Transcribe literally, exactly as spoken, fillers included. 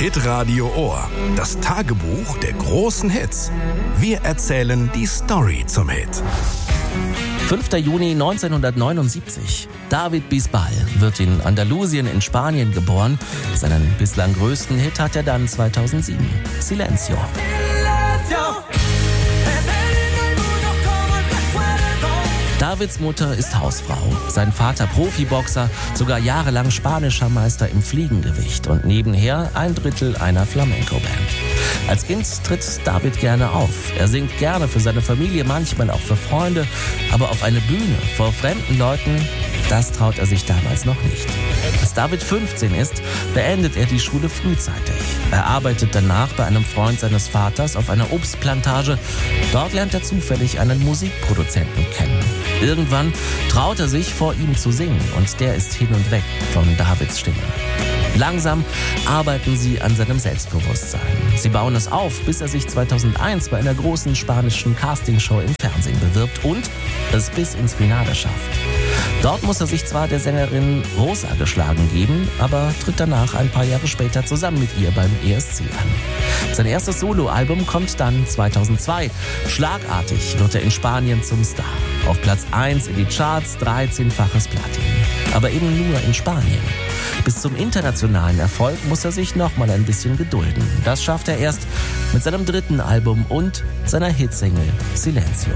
Hitradio Ohr, das Tagebuch der großen Hits. Wir erzählen die Story zum Hit. fünfter Juni neunzehnhundertneunundsiebzig. David Bisbal wird in Andalusien in Spanien geboren. Seinen bislang größten Hit hat er dann zweitausendsieben. Silencio. Davids Mutter ist Hausfrau, sein Vater Profiboxer, sogar jahrelang spanischer Meister im Fliegengewicht und nebenher ein Drittel einer Flamenco-Band. Als Kind tritt David gerne auf. Er singt gerne für seine Familie, manchmal auch für Freunde, aber auf eine Bühne vor fremden Leuten, das traut er sich damals noch nicht. Als David fünfzehn ist, beendet er die Schule frühzeitig. Er arbeitet danach bei einem Freund seines Vaters auf einer Obstplantage. Dort lernt er zufällig einen Musikproduzenten kennen. Irgendwann traut er sich, vor ihm zu singen, und der ist hin und weg von Davids Stimme. Langsam arbeiten sie an seinem Selbstbewusstsein. Sie bauen es auf, bis er sich zweitausendeins bei einer großen spanischen Castingshow im Fernsehen bewirbt und es bis ins Finale schafft. Dort muss er sich zwar der Sängerin Rosa geschlagen geben, aber tritt danach ein paar Jahre später zusammen mit ihr beim E S C an. Sein erstes Soloalbum kommt dann zweitausendzwei. Schlagartig wird er in Spanien zum Star. Auf Platz eins in die Charts, dreizehnfaches Platin. Aber eben nur in Spanien. Bis zum internationalen Erfolg muss er sich noch mal ein bisschen gedulden. Das schafft er erst mit seinem dritten Album und seiner Hitsingle Silencio.